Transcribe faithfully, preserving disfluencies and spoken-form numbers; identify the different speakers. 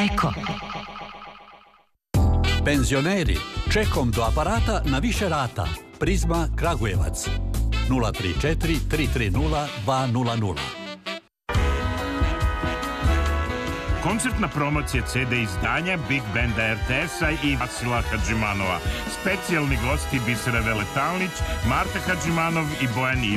Speaker 1: Eko.
Speaker 2: Penzioneri, čekom do aparata na više rata. Prizma Kragujevac. nula tri četiri tri tri nula dva nula nula.
Speaker 3: Koncertna promocija ce de izdanja Big Banda er te es-a i Vasila Hadžimanova. Specijalni gosti Bisera Veletalnić, Marta Hadžimanov i Bojan Ivković.